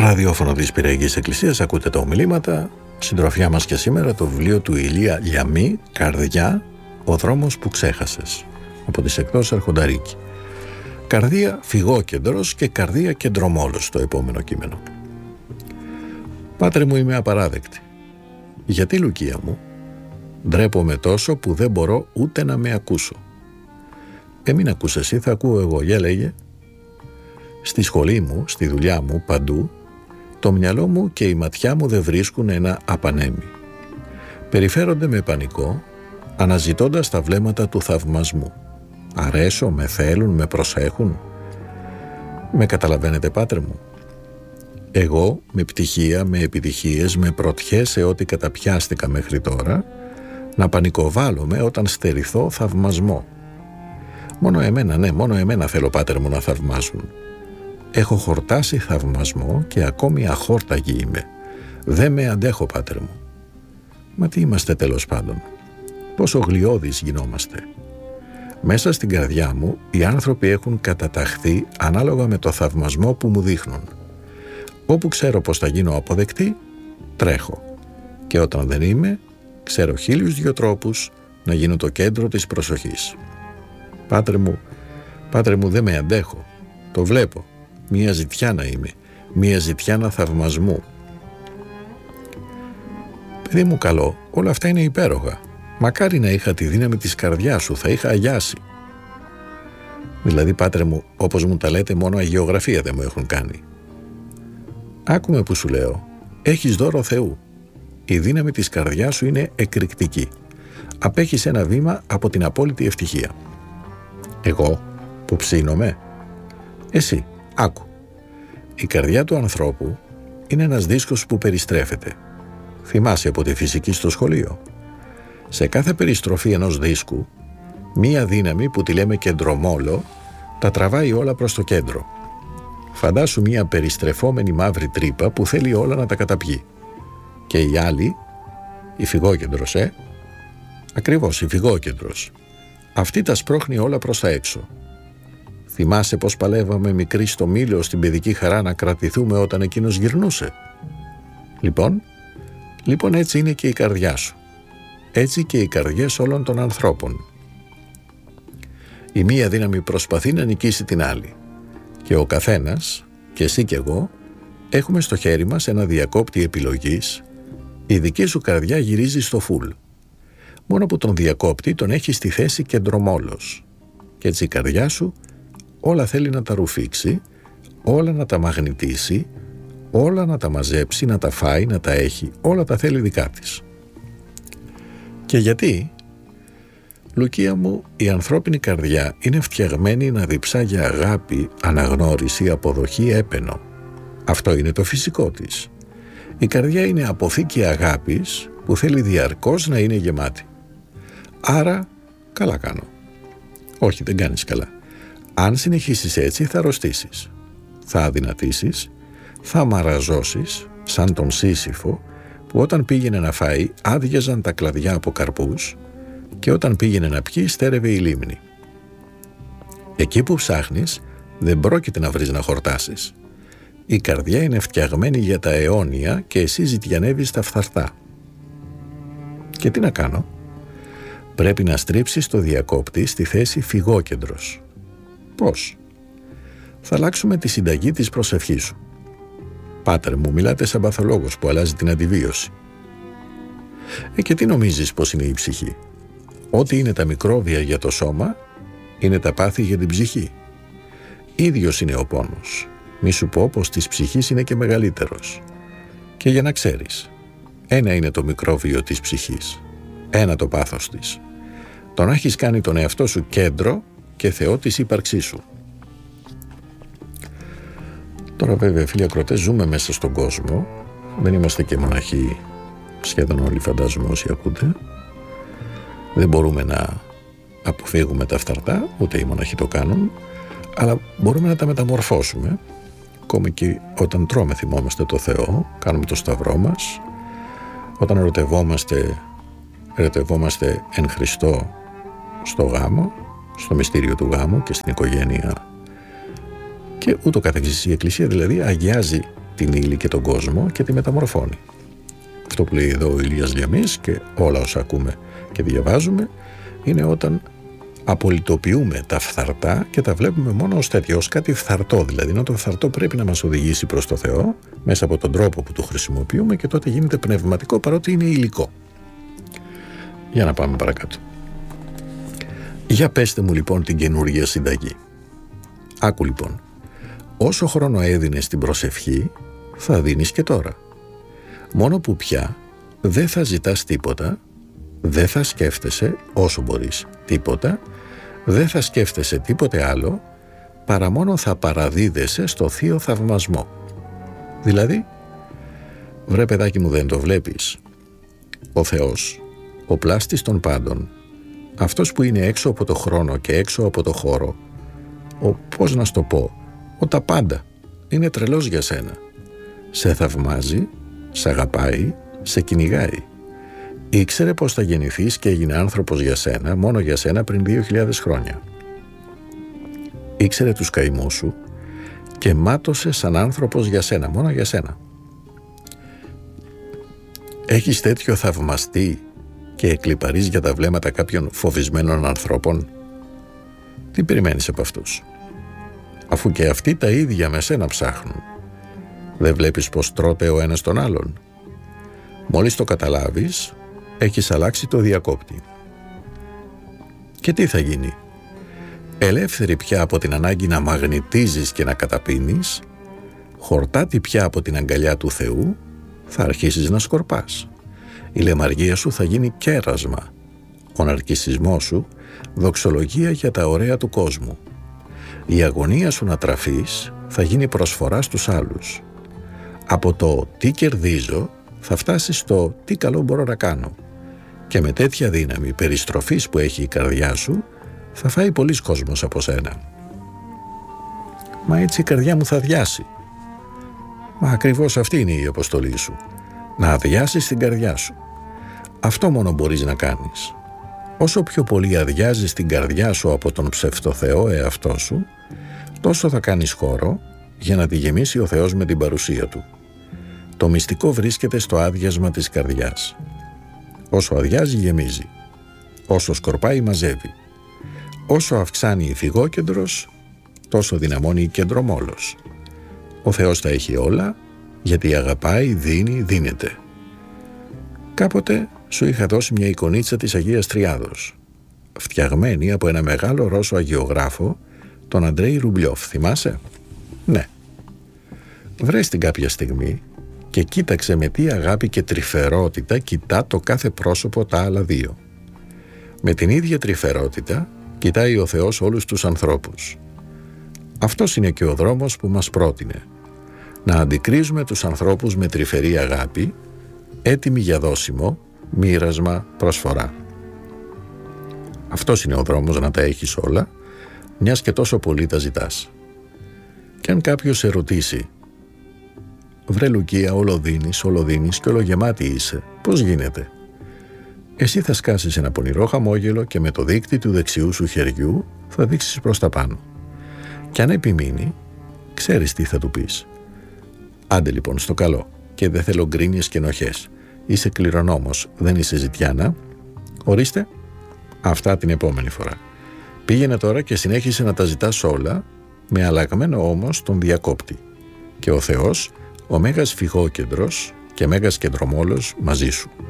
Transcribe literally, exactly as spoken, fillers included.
ραδιόφωνο της Πυραϊκής Εκκλησίας ακούτε τα ομιλήματα. Συντροφιά μας και σήμερα το βιβλίο του Ηλία Λιαμή, «Καρδιά, ο δρόμος που ξέχασες», από τις εκδόσεις Αρχονταρίκη. Καρδία φυγόκεντρος και καρδία κεντρομόλος το επόμενο κείμενο. Πάτρε μου, είμαι απαράδεκτη. Γιατί, Λουκία μου? Ντρέπομαι τόσο που δεν μπορώ ούτε να με ακούσω. Ε, μην ακούς εσύ, θα ακούω εγώ. Για λέγε. Στη σχολή μου, στη δουλειά μου, παντού, το μυαλό μου και η ματιά μου δεν βρίσκουν ένα απανέμι. Περιφέρονται με πανικό, αναζητώντας τα βλέμματα του θαυμασμού. Αρέσω, με θέλουν, με προσέχουν. Με καταλαβαίνετε, Πάτρε μου? Εγώ, με πτυχία, με επιτυχίες, με πρωτιές σε ό,τι καταπιάστηκα μέχρι τώρα, να πανικοβάλλομαι όταν στερηθώ θαυμασμό. Μόνο εμένα, ναι, μόνο εμένα θέλω, Πάτερ μου, να θαυμάζουν. Έχω χορτάσει θαυμασμό και ακόμη αχόρταγη είμαι. Δεν με αντέχω, Πάτερ μου. Μα τι είμαστε τέλος πάντων? Πόσο γλιώδεις γινόμαστε. Μέσα στην καρδιά μου οι άνθρωποι έχουν καταταχθεί ανάλογα με το θαυμασμό που μου δείχνουν. Όπου ξέρω πως θα γίνω αποδεκτή, τρέχω. Και όταν δεν είμαι, ξέρω χίλιους δυο τρόπους να γίνω το κέντρο της προσοχής. Πάτρε μου, Πάτρε μου, δεν με αντέχω. Το βλέπω. Μία ζητιά να είμαι. Μία ζητιά να θαυμασμού. Παιδί μου καλό, όλα αυτά είναι υπέροχα. Μακάρι να είχα τη δύναμη της καρδιάς σου, θα είχα αγιάσει. Δηλαδή, Πάτρε μου, όπως μου τα λέτε, μόνο αγιογραφία δεν μου έχουν κάνει. Άκουμε που σου λέω. Έχεις δώρο Θεού. Η δύναμη της καρδιάς σου είναι εκρηκτική. Απέχεις ένα βήμα από την απόλυτη ευτυχία. Εγώ, που ψήνομαι? Εσύ, άκου. Η καρδιά του ανθρώπου είναι ένας δίσκος που περιστρέφεται. Θυμάσαι από τη φυσική στο σχολείο? Σε κάθε περιστροφή ενός δίσκου, μία δύναμη που τη λέμε κεντρομόλο, τα τραβάει όλα προς το κέντρο. Φαντάσου μία περιστρεφόμενη μαύρη τρύπα που θέλει όλα να τα καταπιεί. Και η άλλη, η φυγόκεντρος, ε? Ακριβώς, η φυγόκεντρος. Αυτή τα σπρώχνει όλα προς τα έξω. Θυμάσαι πως παλεύαμε μικροί στο Μήλο στην παιδική χαρά να κρατηθούμε όταν εκείνος γυρνούσε? Λοιπόν, λοιπόν έτσι είναι και η καρδιά σου. Έτσι και οι καρδιές όλων των ανθρώπων. Η μία δύναμη προσπαθεί να νικήσει την άλλη. Και ο καθένας, και εσύ και εγώ, έχουμε στο χέρι μας ένα διακόπτη επιλογής. Η δική σου καρδιά γυρίζει στο φουλ. Μόνο που τον διακόπτη τον έχει στη θέση κεντρομόλος. Και έτσι η καρδιά σου όλα θέλει να τα ρουφήξει, όλα να τα μαγνητήσει, όλα να τα μαζέψει, να τα φάει, να τα έχει, όλα τα θέλει δικά της. Και γιατί? Λουκία μου, η ανθρώπινη καρδιά είναι φτιαγμένη να διψά για αγάπη, αναγνώριση, αποδοχή, έπαινο. Αυτό είναι το φυσικό της. Η καρδιά είναι αποθήκη αγάπης που θέλει διαρκώς να είναι γεμάτη. Άρα, καλά κάνω. Όχι, δεν κάνεις καλά. Αν συνεχίσεις έτσι θα αρρωστήσεις, θα αδυνατήσεις, θα μαραζώσεις σαν τον Σύσυφο που όταν πήγαινε να φάει άδειαζαν τα κλαδιά από καρπούς και όταν πήγαινε να πιει στέρευε η λίμνη. Εκεί που ψάχνεις δεν πρόκειται να βρεις να χορτάσεις. Η καρδιά είναι φτιαγμένη για τα αιώνια και εσύ ζητιανεύεις τα φθαρτά. Και τι να κάνω? Πρέπει να στρίψεις το διακόπτη στη θέση φυγόκεντρος. Πώς? Θα αλλάξουμε τη συνταγή της προσευχής σου. Πάτερ μου, μιλάτε σαν παθολόγος που αλλάζει την αντιβίωση. Ε, και τι νομίζεις πως είναι η ψυχή? Ό,τι είναι τα μικρόβια για το σώμα, είναι τα πάθη για την ψυχή. Ίδιος είναι ο πόνος. Μη σου πω πως της ψυχής είναι και μεγαλύτερος. Και για να ξέρεις, ένα είναι το μικρόβιο της ψυχής. Ένα το πάθος της. Το να έχεις κάνει τον εαυτό σου κέντρο και Θεό της ύπαρξής σου. Τώρα βέβαια, φίλοι ακροατές, ζούμε μέσα στον κόσμο. Δεν είμαστε και μοναχοί, σχεδόν όλοι φαντάζομαι όσοι ακούτε. Δεν μπορούμε να αποφύγουμε τα φθαρτά, ούτε οι μοναχοί το κάνουν, αλλά μπορούμε να τα μεταμορφώσουμε. Ακόμη και όταν τρώμε θυμόμαστε το Θεό, κάνουμε το σταυρό μας. Όταν ερωτευόμαστε, ερωτευόμαστε εν Χριστώ στο γάμο, στο μυστήριο του γάμου και στην οικογένεια και ούτω καθεξής. Η Εκκλησία δηλαδή αγιάζει την ύλη και τον κόσμο και τη μεταμορφώνει. Αυτό που λέει εδώ ο Ηλίας Λιαμής και όλα όσα ακούμε και διαβάζουμε είναι όταν απολυτοποιούμε τα φθαρτά και τα βλέπουμε μόνο ως τέτοιο, ως κάτι φθαρτό δηλαδή, ενώ το φθαρτό πρέπει να μας οδηγήσει προς το Θεό μέσα από τον τρόπο που το χρησιμοποιούμε και τότε γίνεται πνευματικό παρότι είναι υλικό. Για να πάμε παρακάτω. Για πέστε μου λοιπόν την καινούργια συνταγή. Άκου λοιπόν, όσο χρόνο έδινες στην προσευχή θα δίνεις και τώρα. Μόνο που πια δεν θα ζητάς τίποτα, δεν θα σκέφτεσαι όσο μπορείς τίποτα, δεν θα σκέφτεσαι τίποτε άλλο παρά μόνο θα παραδίδεσαι στο θείο θαυμασμό. Δηλαδή, βρε παιδάκι μου, δεν το βλέπεις? Ο Θεός, ο πλάστης των πάντων, αυτός που είναι έξω από το χρόνο και έξω από το χώρο, ο, πώς να στο πω, ο τα πάντα, είναι τρελός για σένα. Σε θαυμάζει, σε αγαπάει, σε κυνηγάει. Ήξερε πως θα γεννηθείς και έγινε άνθρωπος για σένα, μόνο για σένα πριν δύο χιλιάδες χρόνια. Ήξερε τους καημούς σου και μάτωσε σαν άνθρωπος για σένα, μόνο για σένα. Έχεις τέτοιο θαυμαστή και εκλιπαρείς για τα βλέμματα κάποιων φοβισμένων ανθρώπων? Τι περιμένεις από αυτούς? Αφού και αυτοί τα ίδια με σένα ψάχνουν. Δεν βλέπεις πως τρώτε ο ένας τον άλλον? Μόλις το καταλάβεις, έχεις αλλάξει το διακόπτη. Και τι θα γίνει? Ελεύθερη πια από την ανάγκη να μαγνητίζεις και να καταπίνεις, χορτάτη πια από την αγκαλιά του Θεού, θα αρχίσεις να σκορπάς. Η λαιμαργία σου θα γίνει κέρασμα. Ο ναρκισσισμός σου δοξολογία για τα ωραία του κόσμου. Η αγωνία σου να τραφείς θα γίνει προσφορά στους άλλους. Από το τι κερδίζω θα φτάσεις στο τι καλό μπορώ να κάνω. Και με τέτοια δύναμη περιστροφής που έχει η καρδιά σου θα φάει πολύς κόσμος από σένα. Μα έτσι η καρδιά μου θα αδειάσει. Μα ακριβώς αυτή είναι η αποστολή σου. Να αδειάσεις την καρδιά σου. Αυτό μόνο μπορείς να κάνεις. Όσο πιο πολύ αδειάζεις την καρδιά σου από τον ψευτοθεό εαυτό σου, τόσο θα κάνεις χώρο για να τη γεμίσει ο Θεός με την παρουσία Του. Το μυστικό βρίσκεται στο άδειασμα της καρδιάς. Όσο αδειάζει γεμίζει. Όσο σκορπάει μαζεύει. Όσο αυξάνει η φυγόκεντρος, τόσο δυναμώνει η κεντρομόλος. Ο Θεός τα έχει όλα, γιατί αγαπάει, δίνει, δίνεται. Κάποτε σου είχα δώσει μια εικονίτσα της Αγίας Τριάδος, φτιαγμένη από ένα μεγάλο Ρώσο αγιογράφο, τον Αντρέι Ρουμπλιόφ, θυμάσαι? Ναι. Βρες την κάποια στιγμή και κοίταξε με τι αγάπη και τρυφερότητα κοιτά το κάθε πρόσωπο τα άλλα δύο. Με την ίδια τρυφερότητα κοιτάει ο Θεός όλους τους ανθρώπους. Αυτός είναι και ο δρόμος που μας πρότεινε. Να αντικρίζουμε τους ανθρώπους με τρυφερή αγάπη, έτοιμοι για δώσιμο, μοίρασμα, προσφορά. Αυτός είναι ο δρόμος να τα έχεις όλα, μιας και τόσο πολύ τα ζητάς. Και αν κάποιος σε ρωτήσει, βρε Λουκία, όλο δίνεις, όλο δίνεις και όλο γεμάτη είσαι, πώς γίνεται? Εσύ θα σκάσεις ένα πονηρό χαμόγελο και με το δείκτη του δεξιού σου χεριού θα δείξεις προς τα πάνω. Και αν επιμείνει, ξέρεις τι θα του πεις. Άντε λοιπόν στο καλό, και δεν θέλω γκρίνιες και ενοχές. Είσαι κληρονόμος, δεν είσαι ζητιάνα. Ορίστε, αυτά την επόμενη φορά. Πήγαινε τώρα και συνέχισε να τα ζητάς όλα, με αλλαγμένο όμως τον διακόπτη. Και ο Θεός, ο Μέγας Φυγόκεντρος και Μέγας Κεντρομόλος μαζί σου.